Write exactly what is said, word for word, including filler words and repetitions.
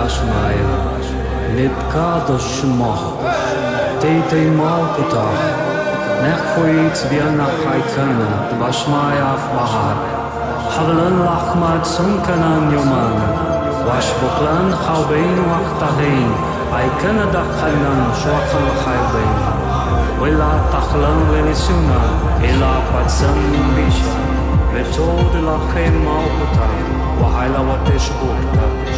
bashmaya Nipkado shmoch Tete malkutach Nechwit viana haikana Bashmaya afbahar Havlan lachmad sunkanan yoman Washbuklan chawbein wachtahein Aikana dakhanan shwakhan chaybein Wila tachlan lenisuna Ila patsan bisha Vetod lachem malkuta Wahaila wateshbukta